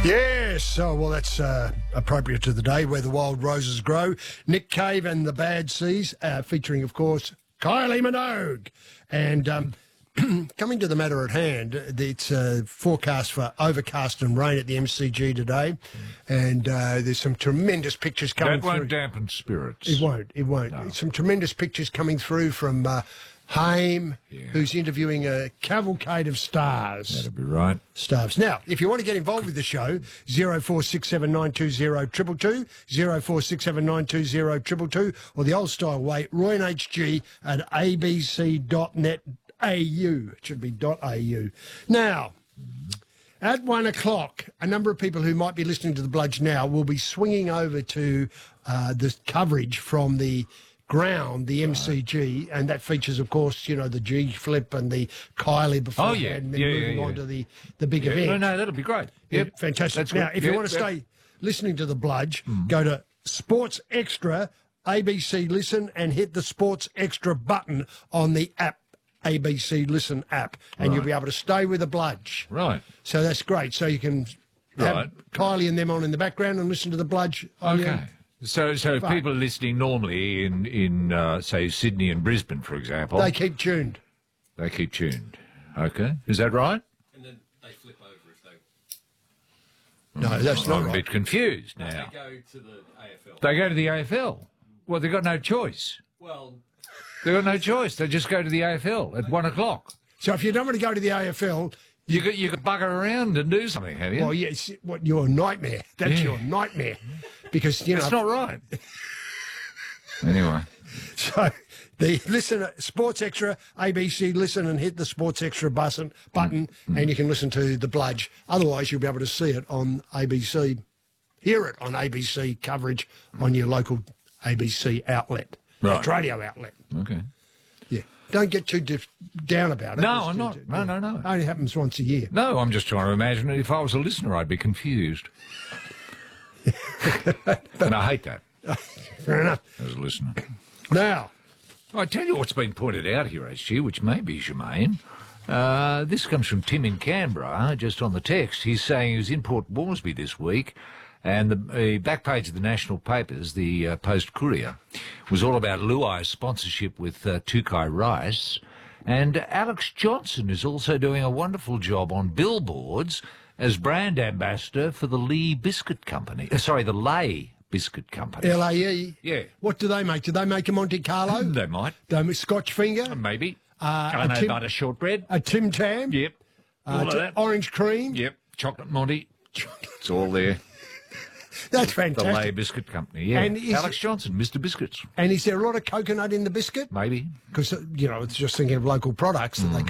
Yes, oh, well, that's appropriate to the day where the wild roses grow. Nick Cave and the Bad Seas, featuring, of course, Kylie Minogue. And coming to the matter at hand, it's forecast for overcast and rain at the MCG today. And there's some tremendous pictures coming through. That won't dampen spirits. It won't. No. Some tremendous pictures coming through from Haim, who's interviewing a cavalcade of stars. That'll be right. Stars. Now, if you want to get involved with the show, 0467920222, 0467920222, or the old-style way, royanhg@abc.net.au. It should be .au. Now, at 1 o'clock, a number of people who might be listening to The Bludge now will be swinging over to the coverage from the ground, the MCG, and that features, of course, you know, the G flip and the Kylie before and then moving on to the big event. No, that'll be great. Yep. Fantastic. That's now, good. if you want to stay listening to The Bludge, go to Sports Extra, ABC Listen, and hit the Sports Extra button on the app, ABC Listen app, and you'll be able to stay with The Bludge. Right. So that's great. So you can have Kylie and them on in the background and listen to The Bludge. Okay. So people listening normally in say, Sydney and Brisbane, for example. They keep tuned. They keep tuned. Okay. Is that right? And then they flip over if they... No, that's not I'm right. a bit confused now. They go to the AFL. They go to the AFL. Well, they've got no choice. Well... They've got no choice. They just go to the AFL at 1 o'clock. So if you don't want to go to the AFL... You could bugger around and do something, have you? Well, yes, your nightmare. That's your nightmare. Because, you know... That's not right. Anyway. So, the Sports Extra, ABC Listen, and hit the Sports Extra button, and you can listen to The Bludge. Otherwise, you'll be able to see it on ABC, hear it on ABC coverage on your local ABC outlet, radio outlet. Okay. Yeah. Don't get too down about it. No, I'm not. No. It only happens once a year. No, I'm just trying to imagine if I was a listener, I'd be confused. And I hate that. Fair enough. As a listener. Now, I tell you what's been pointed out here, HG, which may be germane. This comes from Tim in Canberra, just on the text. He's saying he was in Port Moresby this week, and the back page of the national papers, the Post Courier, was all about Luai's sponsorship with Tukai Rice. And Alex Johnson is also doing a wonderful job on billboards as brand ambassador for the Lee Biscuit Company. The Lay Biscuit Company. LAE? Yeah. What do they make? Do they make a Monte Carlo? They might. They make Scotch Finger? Maybe. I know butter shortbread. A Tim Tam? Yep. All of that. Orange cream? Yep. Chocolate Monty. It's all there. That's fantastic. The Lay Biscuit Company, yeah. And Alex Johnson, Mr. Biscuits. And is there a lot of coconut in the biscuit? Maybe. Because, you know, it's just thinking of local products that they